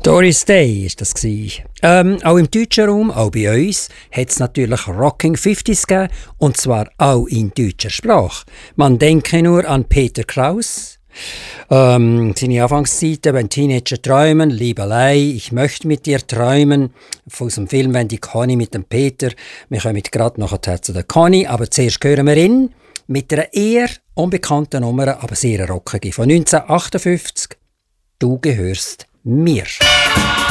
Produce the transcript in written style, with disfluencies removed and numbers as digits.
Doris Day war das. Auch im deutschen Raum, auch bei uns, hat es natürlich Rocking 50s gegeben, und zwar auch in deutscher Sprache. Man denke nur an Peter Kraus, seine Anfangszeiten, wenn Teenager träumen, Liebelei, ich möchte mit dir träumen, von unserem Film «Wenn die Conny mit dem Peter». Wir kommen gerade nachher zu der Conny, aber zuerst hören wir ihn mit einer eher unbekannten Nummer, aber sehr rockige, von 1958. «Du gehörst mir».